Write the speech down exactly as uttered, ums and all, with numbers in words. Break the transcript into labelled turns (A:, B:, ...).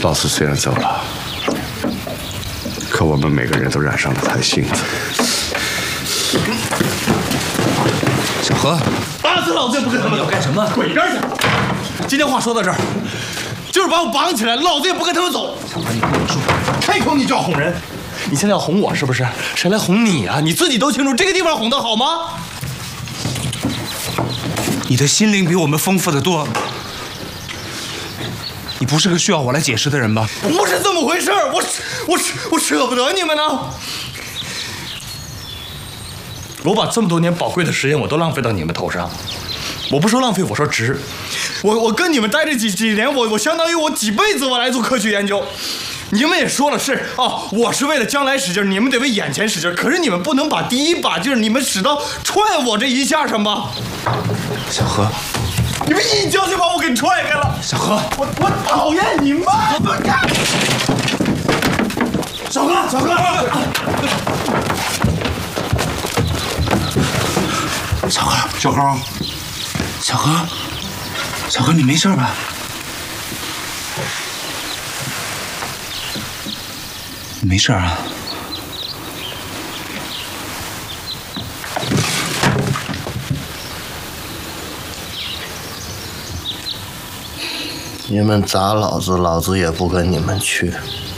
A: 老子虽然走了，可我们每个人都染上了他的性子。
B: 小何，
C: 打死老子也不跟他们走！
B: 干什么？
C: 滚一边去！今天话说到这儿，就是把我绑起来，老子也不跟他们走。
B: 小何，你跟我说，
C: 开口你就要哄人，你现在要哄我是不是？谁来哄你啊？你自己都清楚这个地方哄得好吗？
B: 你的心灵比我们丰富得多。你不是个需要我来解释的人吧？
C: 不是这么回事儿，我我我舍不得你们呢。我把这么多年宝贵的时间我都浪费到你们头上，我不说浪费，我说值。我我跟你们待这几几年，我我相当于我几辈子我来做科学研究。你们也说了是哦，我是为了将来使劲，你们得为眼前使劲。可是你们不能把第一把劲儿你们使到踹我这一下上吧？
B: 小何，
C: 你们一脚就把我给踹开了。
B: 小何，
C: 我我讨厌你们！我干！小何，小何，
B: 小何，小何，小何，小何，你没事吧？你没事啊？
D: 你们砸老子，老子也不跟你们去。